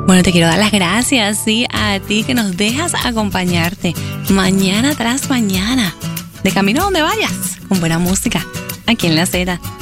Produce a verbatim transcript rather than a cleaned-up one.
Bueno, te quiero dar las gracias, sí, a ti que nos dejas acompañarte mañana tras mañana, de camino a donde vayas, con buena música, aquí en La Z.